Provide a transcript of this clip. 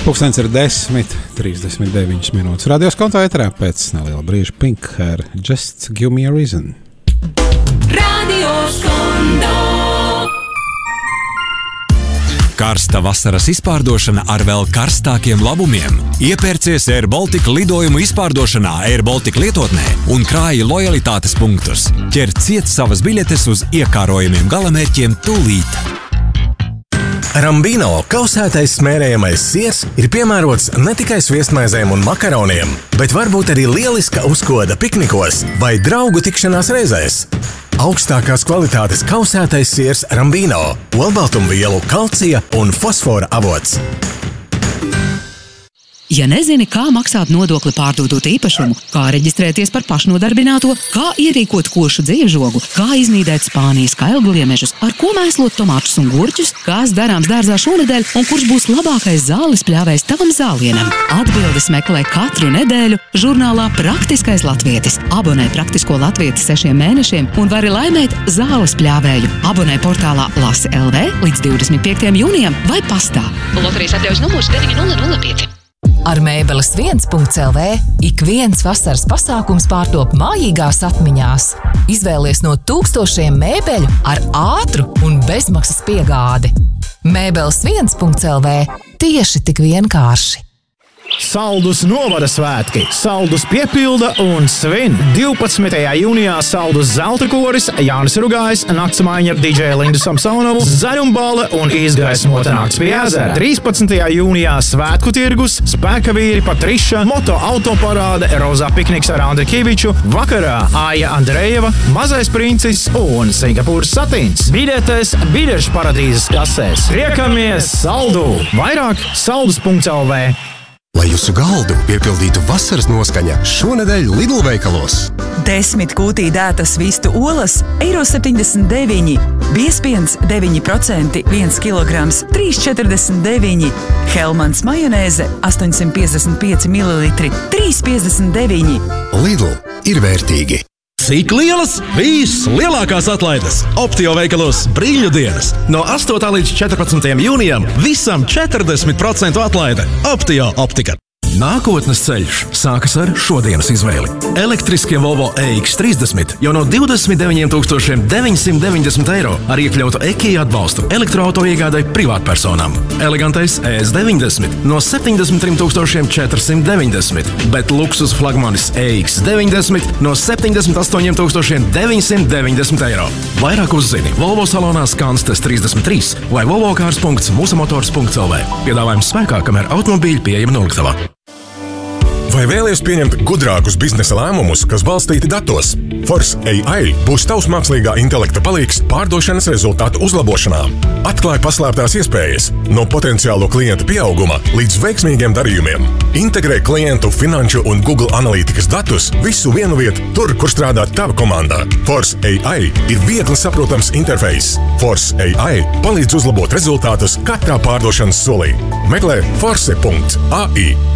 Pulkstenis ir 10:39 minūtes. Radios konto ēterā pēc neliela brīža Pink ar Just Give Me a Reason. Radios konto. Karsta vasaras izpārdošana ar vēl karstākiem labumiem. Iepērcies Air Baltica lidojumu izpārdošanā Air Baltica lietotnē un krāji lojalitātes punktus. Ķer ciet savas biļetes uz iekārojumiem galamērķiem tūlīt. Rambino kausētais smērējamais siers ir piemērots ne tikai sviestmaizēm un makaroniem, bet varbūt arī lieliska uzkoda piknikos vai draugu tikšanās reizēs. Augstākās kvalitātes kausētais siers Rambino, olbaltumvielu, kalcija un fosfora avots. Ja nezini, kā maksāt nodokli pārdodot īpašumu, kā reģistrēties par pašnodarbināto, kā ierīkot košu dzīvžogu, kā iznīdēt Spānijas kailgliemežus, ar ko mēslot tomātus un gurķus, kas darāms dārzā šonedēļ un kurš būs labākais zāles pļāvējs tavam zālienam. Atbildes meklē katru nedēļu žurnālā Praktiskais latvietis. Abonē Praktisko latvieti 6 mēnešiem un vari laimēt zāles pļāvēju. Abonē portālā Lasi LV līdz 25. jūnijam vai pastā. Loterijas atļaujas numurs 9005. Ar Mēbeles 1.lv ik viens vasaras pasākums pārtop mājīgās atmiņās. Izvēlies no tūkstošiem mēbeļu ar ātru un bezmaksas piegādi. Mēbeles 1.lv tieši tik vienkārši. Saldus novada svētki. Saldus piepilda un svin. 12. jūnijā Saldus zelta koris, Jānis Rugājs, naktsmaiņa ar DJ Lindu Samsonovu, zaļumbale un izgaismota nakts pie ezera. 13. jūnijā svētku tirgus, spēka vīri Patriša, moto autoparāde, rozā pikniks ar Andri Kiviču, vakarā Aija Andrejeva, mazais princis un Singapūras satīns. Biļetes biļešu paradīzes kasēs. Riekamies Saldu! Vairāk saldus.lv. Lai jūsu galdu piepildītu vasaras noskaņa, šonedēļ Lidl veikalos. 10 kūtī dētas vistu olas, €79, biespiens 9%, 1 kilograms, 3,49, Helmans majonēze 855 ml, 3,59. Lidl ir vērtīgi. Cik lielas? Vislielākās atlaides Optio veikalos brīļu dienas. No 8. līdz 14. jūnijam visam 40% atlaide. Optio optika. Nākotnes ceļš sākas ar šodienas izvēli. Elektriskie Volvo EX30 jau no 29 990 eiro ar iekļautu EKI atbalstu elektroauto iegādai privātpersonām. Elegantais ES90 no 73 490, bet luksus flagmanis EX90 no 78 990 eiro. Vairāk uzzini Volvo salonā Skanstes 33 vai volvocars.musamotors.lv. Piedāvājums spēkā, kamēr automobīļi pieejami noliktavā. Vai vēlies pieņemt gudrākus biznesa lēmumus, kas balstīti datos? Force AI būs tavs mākslīgā intelekta palīgs pārdošanas rezultātu uzlabošanā. Atklāj paslēptās iespējas no potenciālo klientu pieauguma līdz veiksmīgiem darījumiem. Integrē klientu, finanšu un Google analītikas datus visu vienu vietu, tur, kur strādā tava komandā. Force AI ir viegli saprotams interfejs. Force AI palīdz uzlabot rezultātus katrā pārdošanas solī. Meklē force.ai.